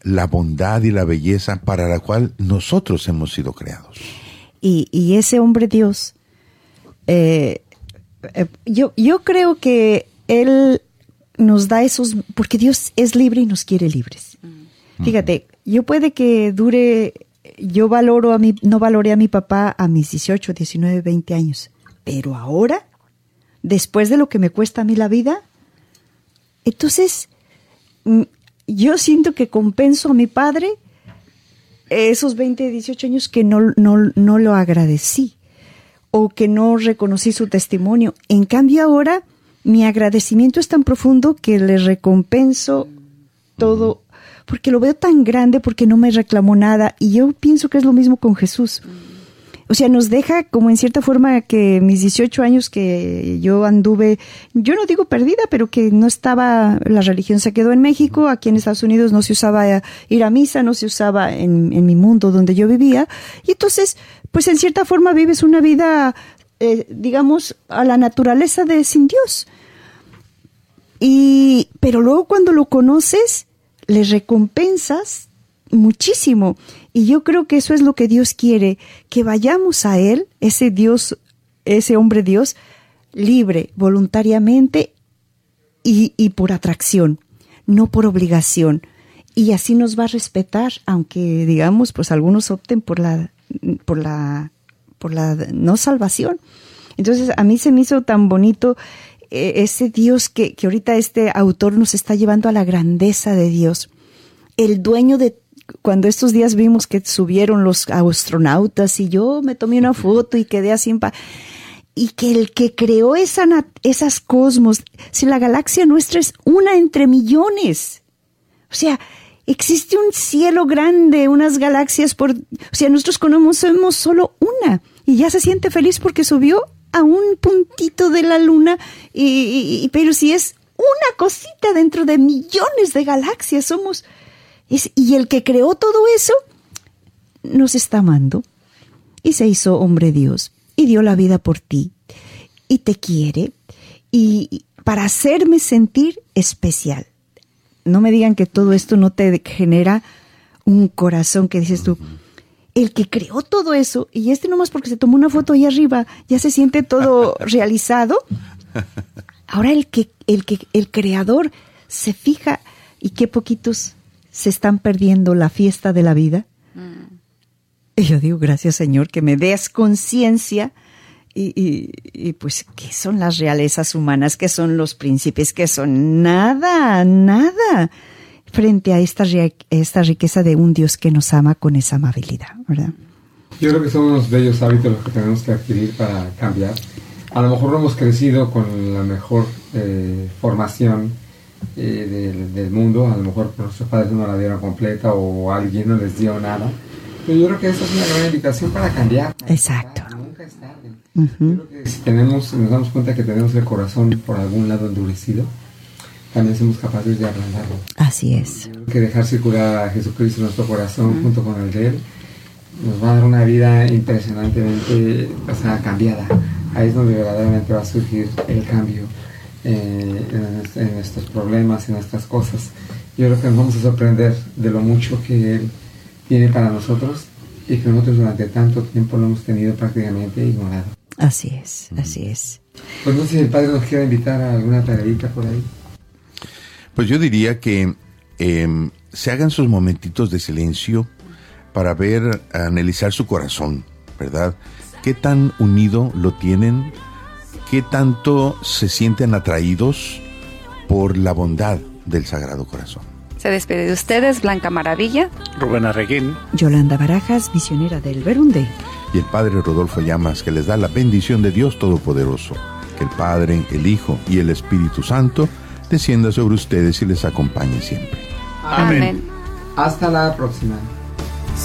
la bondad y la belleza para la cual nosotros hemos sido creados. Y ese hombre Dios, yo creo que Él nos da esos, porque Dios es libre y nos quiere libres. Fíjate, yo puede que dure, no valoré a mi papá a mis 18, 19, 20 años, pero ahora, después de lo que me cuesta a mí la vida, entonces yo siento que compenso a mi padre esos 20, 18 años que no lo agradecí o que no reconocí su testimonio. En cambio ahora mi agradecimiento es tan profundo que le recompenso todo, porque lo veo tan grande, porque no me reclamó nada. Y yo pienso que es lo mismo con Jesús. O sea, nos deja como en cierta forma que mis 18 años que yo anduve, yo no digo perdida, pero que no estaba, la religión se quedó en México, aquí en Estados Unidos no se usaba ir a misa, no se usaba en mi mundo donde yo vivía. Y entonces, pues en cierta forma vives una vida, digamos, a la naturaleza de sin Dios. Pero luego cuando lo conoces, le recompensas muchísimo. Y yo creo que eso es lo que Dios quiere, que vayamos a Él, ese Dios, ese hombre Dios, libre, voluntariamente y por atracción, no por obligación. Y así nos va a respetar, aunque digamos, pues algunos opten por la no salvación. Entonces a mí se me hizo tan bonito ese Dios que ahorita este autor nos está llevando a la grandeza de Dios. El dueño de, cuando estos días vimos que subieron los astronautas y yo me tomé una foto y quedé así y que el que creó esas cosmos, si la galaxia nuestra es una entre millones, o sea, existe un cielo grande, unas galaxias o sea, nosotros conocemos solo una y ya se siente feliz porque subió a un puntito de la luna pero si es una cosita dentro de millones de galaxias y el que creó todo eso nos está amando y se hizo hombre Dios y dio la vida por ti y te quiere y para hacerme sentir especial. No me digan que todo esto no te genera un corazón que dices tú, el que creó todo eso y nomás porque se tomó una foto ahí arriba ya se siente todo realizado. Ahora el creador se fija y qué poquitos se están perdiendo la fiesta de la vida. Y yo digo, gracias Señor, que me des conciencia y pues, ¿qué son las realezas humanas? ¿Qué son los príncipes? ¿Qué son? Nada frente a esta riqueza de un Dios que nos ama con esa amabilidad, ¿verdad? Yo creo que son unos bellos hábitos los que tenemos que adquirir para cambiar. A lo mejor no hemos crecido con la mejor formación del mundo, a lo mejor nuestros padres no la dieron completa o alguien no les dio nada, pero yo creo que esa es una gran invitación para cambiar. Exacto. Nunca es tarde. Yo creo que si nos damos cuenta que tenemos el corazón por algún lado endurecido, también somos capaces de ablandarlo. Así es. Yo creo que dejar circular a Jesucristo en nuestro corazón junto con el de Él nos va a dar una vida impresionantemente cambiada. Ahí es donde verdaderamente va a surgir el cambio en nuestros problemas, en nuestras cosas. Yo creo que nos vamos a sorprender de lo mucho que Él tiene para nosotros y que nosotros durante tanto tiempo lo hemos tenido prácticamente ignorado. Así es, así es. Pues no sé si el Padre nos quiere invitar a alguna tareita por ahí. Pues yo diría que se hagan sus momentitos de silencio para analizar su corazón, ¿verdad? ¿Qué tan unido lo tienen? ¿Qué tanto se sienten atraídos por la bondad del Sagrado Corazón? Se despide de ustedes Blanca Maravilla, Rubén Arreguín, Yolanda Barajas, misionera del Verundé, y el Padre Rodolfo Llamas, que les da la bendición de Dios Todopoderoso, que el Padre, el Hijo y el Espíritu Santo descienda sobre ustedes y les acompañe siempre. Amén. Hasta la próxima.